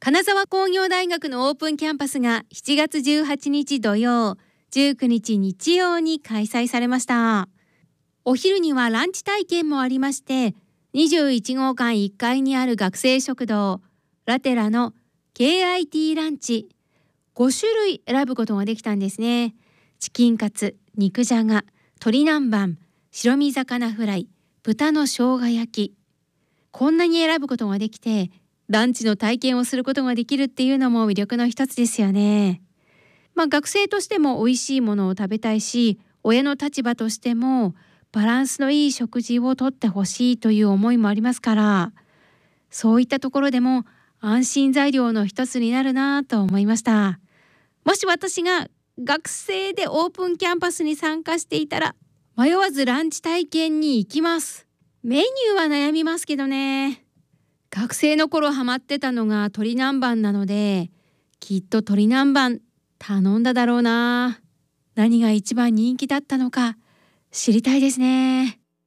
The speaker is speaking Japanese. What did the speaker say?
金沢工業大学のオープンキャンパスが7月18日土曜、19日日曜に開催されました。お昼にはランチ体験もありまして、21号館1階にある学生食堂ラテラの KIT ランチ5種類選ぶことができたんですね。チキンカツ、肉じゃが、鶏南蛮、白身魚フライ、豚の生姜焼き。こんなに選ぶことができて、ランチの体験をすることができるっていうのも魅力の一つですよね。学生としても美味しいものを食べたいし、親の立場としてもバランスのいい食事をとってほしいという思いもありますから、そういったところでも安心材料の一つになるなと思いました。もし私が学生でオープンキャンパスに参加していたら、迷わずランチ体験に行きます。メニューは悩みますけどね。学生の頃ハマってたのが鶏南蛮なので、きっと鶏南蛮頼んだだろうな。何が一番人気だったのか知りたいですね。